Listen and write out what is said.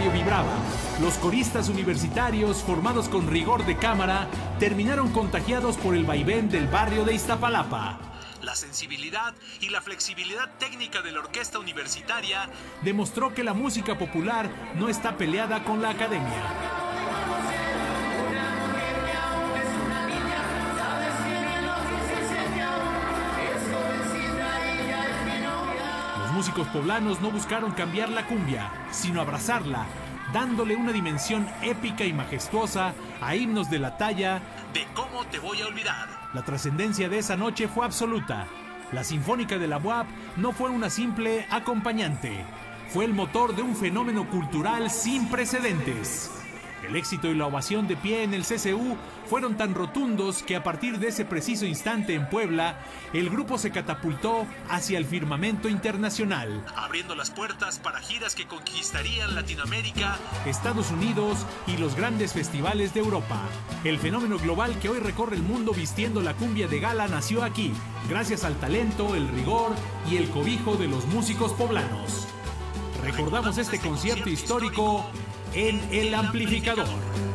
escenario vibraba. Los coristas universitarios, formados con rigor de cámara, terminaron contagiados por el vaivén del barrio de Iztapalapa. La sensibilidad y la flexibilidad técnica de la orquesta universitaria demostró que la música popular no está peleada con la academia. Los músicos poblanos no buscaron cambiar la cumbia, sino abrazarla, dándole una dimensión épica y majestuosa a himnos de la talla de ¿Cómo te voy a olvidar? La trascendencia de esa noche fue absoluta. La Sinfónica de la UAP no fue una simple acompañante, fue el motor de un fenómeno cultural sin precedentes. El éxito y la ovación de pie en el CCU fueron tan rotundos que a partir de ese preciso instante en Puebla, el grupo se catapultó hacia el firmamento internacional, abriendo las puertas para giras que conquistarían Latinoamérica, Estados Unidos y los grandes festivales de Europa. El fenómeno global que hoy recorre el mundo vistiendo la cumbia de gala nació aquí, gracias al talento, el rigor y el cobijo de los músicos poblanos. Recordamos este concierto histórico en El Amplificador.